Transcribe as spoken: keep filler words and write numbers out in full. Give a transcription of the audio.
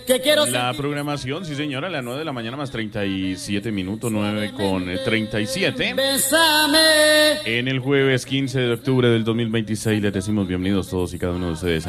que quiero La sentir. programación, sí señora, a las nueve de la mañana más treinta y siete minutos, nueve con treinta y siete. Bésame. En el jueves quince de octubre del dos mil veintiséis les decimos bienvenidos todos y cada uno de ustedes